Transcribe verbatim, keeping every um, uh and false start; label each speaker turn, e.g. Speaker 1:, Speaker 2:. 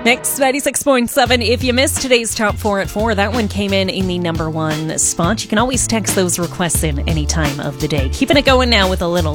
Speaker 1: Mix ninety-six point seven. If you missed today's top four at four, that one came in in the number one spot. You can always text those requests in any time of the day. Keeping it going now with a little